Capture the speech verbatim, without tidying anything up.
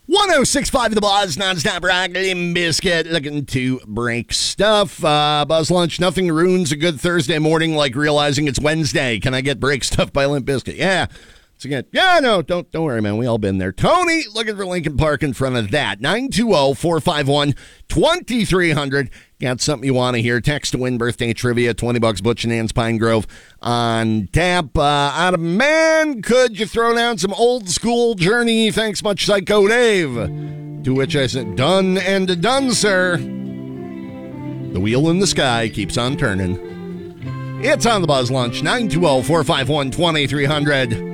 one oh six point five The Buzz, nonstop rock, Limp Bizkit, looking to break stuff. Uh, Buzz Lunch, nothing ruins a good Thursday morning like realizing it's Wednesday. Can I get break stuff by Limp Bizkit? Yeah. It's again, yeah, no, don't don't worry, man. We all been there. Tony, looking for Lincoln Park in front of that. nine two zero, four five one, two three zero zero. Got something you want to hear? Text to win birthday trivia, twenty bucks, Butch and Ann's Pine Grove on tap. Uh, out of man, could you throw down some old school Journey? Thanks much, Psycho Dave. To which I said, done and done, sir. The wheel in the sky keeps on turning. It's on the Buzz Lunch, nine two zero, four five one, two three zero zero.